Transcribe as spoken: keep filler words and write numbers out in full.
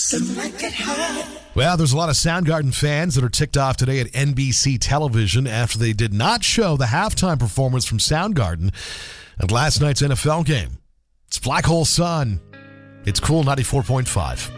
Well, there's a lot of Soundgarden fans that are ticked off today at N B C television after they did not show the halftime performance from Soundgarden at last night's N F L game. It's Black Hole Sun. It's Cool ninety-four point five.